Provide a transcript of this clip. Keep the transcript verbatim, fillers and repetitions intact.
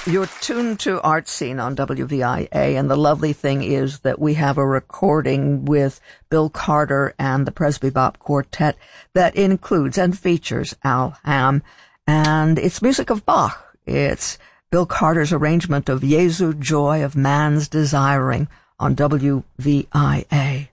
You're tuned to Art Scene on W V I A, and the lovely thing is that we have a recording with Bill Carter and the Presby Bop Quartet that includes and features Al Hamm, and it's music of Bach. It's Bill Carter's arrangement of Jesu Joy of Man's Desiring on W V I A.